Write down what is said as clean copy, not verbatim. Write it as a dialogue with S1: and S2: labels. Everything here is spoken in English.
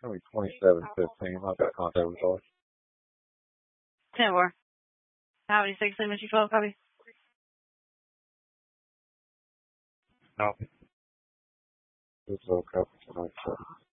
S1: Only 27:15. I've got contact with Charlie.
S2: 10-4. How many 16 Mr. 12 copy?
S1: No. This is all copy tonight.